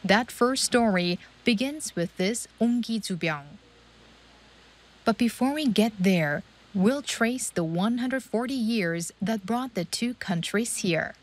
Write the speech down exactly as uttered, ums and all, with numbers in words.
That first story begins with this 옹기주병. But before we get there, we'll trace the one hundred forty years that brought the two countries here.